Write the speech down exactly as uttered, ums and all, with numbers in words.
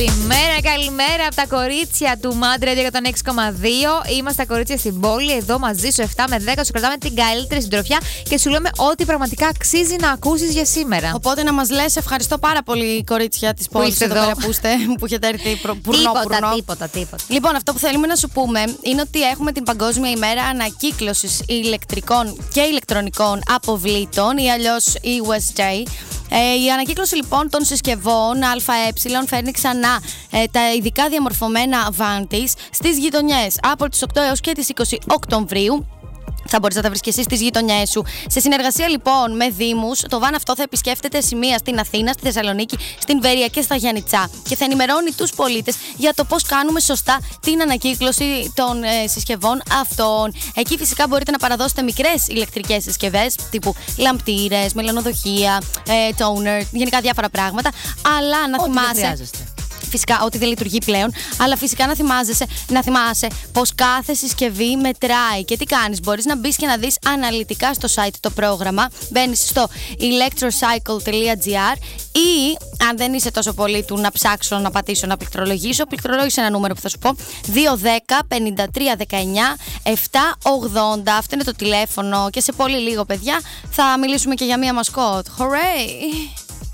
Καλημέρα, καλημέρα από τα κορίτσια του Mad Radio εκατόν έξι κόμμα δύο. Είμαστε τα κορίτσια στην πόλη, εδώ μαζί σου επτά με δέκα. Σου κρατάμε την καλύτερη συντροφιά και σου λέμε ό,τι πραγματικά αξίζει να ακούσεις για σήμερα. Οπότε να μας λες ευχαριστώ πάρα πολύ, κορίτσια της πόλης εδώ πέρα που είστε, που έχετε έρθει πουρνό, τίποτα, τίποτα, τίποτα. Λοιπόν, αυτό που θέλουμε να σου πούμε είναι ότι έχουμε την Παγκόσμια ημέρα ανακύκλωσης ηλεκτρικών και ηλεκτρονικών αποβλήτων ή αλλιώς ι γιου ες τζέι. Ε, η ανακύκλωση λοιπόν των συσκευών ΑΕ φέρνει ξανά ε, τα ειδικά διαμορφωμένα βαν της στις γειτονιές από τις οκτώ έως και τις είκοσι Οκτωβρίου. Θα μπορείς να τα βρεις και εσύ στις γειτονιές σου. Σε συνεργασία λοιπόν με δήμους, το βαν αυτό θα επισκέφτεται σημεία στην Αθήνα, στη Θεσσαλονίκη, στην Βέρεια και στα Γιαννιτσά και θα ενημερώνει τους πολίτες για το πώς κάνουμε σωστά την ανακύκλωση των ε, συσκευών αυτών. Εκεί φυσικά μπορείτε να παραδώσετε μικρές ηλεκτρικές συσκευές τύπου λαμπτήρες, μελανοδοχεία, ε, τόνερ, γενικά διάφορα πράγματα. Αλλά να θυμάσαι. Φυσικά, ό,τι δεν λειτουργεί πλέον, αλλά φυσικά να θυμάσαι, να θυμάσαι πως κάθε συσκευή μετράει. Και τι κάνεις, μπορείς να μπεις και να δεις αναλυτικά στο site το πρόγραμμα. Μπαίνεις στο electrocycle τελεία gr ή, αν δεν είσαι τόσο πολύ του να ψάξω, να πατήσω, να πληκτρολογήσω, πληκτρολόγησε ένα νούμερο που θα σου πω: δύο ένα μηδέν πενήντα τρία δεκαεννιά επτακόσια ογδόντα. Αυτό είναι το τηλέφωνο και σε πολύ λίγο, παιδιά, θα μιλήσουμε και για μία μασκότ. Hooray!